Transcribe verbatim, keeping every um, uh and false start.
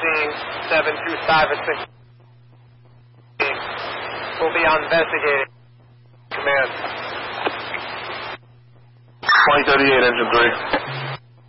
Seeing seven two five at six. We'll be on investigating. Command. twenty thirty-eight, engine three.